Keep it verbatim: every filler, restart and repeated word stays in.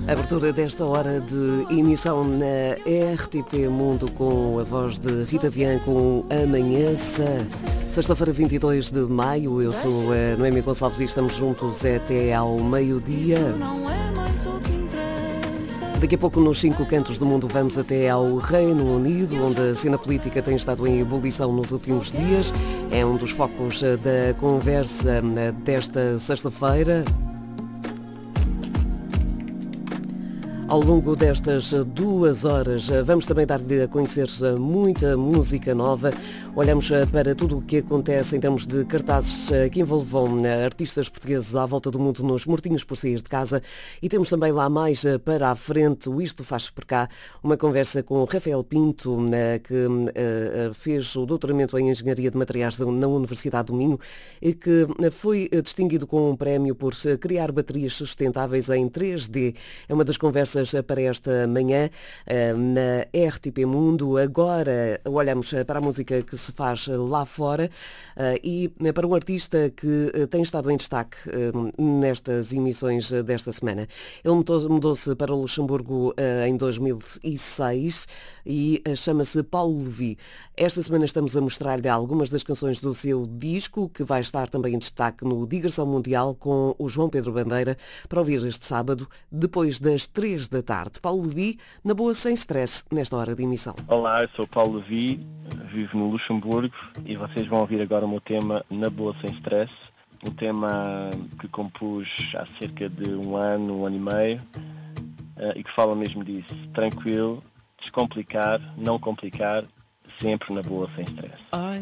Abertura desta hora de emissão na R T P Mundo com a voz de Rita Vian com Amanheça. Sexta-feira, vinte e dois de maio, eu sou a Noemi Gonçalves e estamos juntos até ao meio-dia. Daqui a pouco, nos cinco cantos do mundo, vamos até ao Reino Unido, onde a cena política tem estado em ebulição nos últimos dias. É um dos focos da conversa desta sexta-feira. Ao longo destas duas horas vamos também dar-lhe a conhecer muita música nova. Olhamos para tudo o que acontece em termos de cartazes que envolvam artistas portugueses à volta do mundo nos mortinhos por sair de casa. E temos também lá mais para a frente o Isto Faz Por Cá, uma conversa com o Rafael Pinto, que fez o doutoramento em Engenharia de Materiais na Universidade do Minho e que foi distinguido com um prémio por criar baterias sustentáveis em três D. É uma das conversas para esta manhã na R T P Mundo. Agora olhamos para a música que se faz lá fora e para um artista que tem estado em destaque nestas emissões desta semana. Ele mudou-se para o Luxemburgo em dois mil e seis e chama-se Paulo Levi. Esta semana estamos a mostrar-lhe algumas das canções do seu disco, que vai estar também em destaque no Digressão Mundial com o João Pedro Bandeira, para ouvir este sábado, depois das três da tarde. Paulo Levi, na boa, sem stress, nesta hora de emissão. Olá, eu sou Paulo Levi, vivo no Luxemburgo e vocês vão ouvir agora o meu tema Na Boa Sem Stress, um tema que compus há cerca de um ano, um ano e meio, e que fala mesmo disso, tranquilo, descomplicar, não complicar, sempre na boa, sem stress. I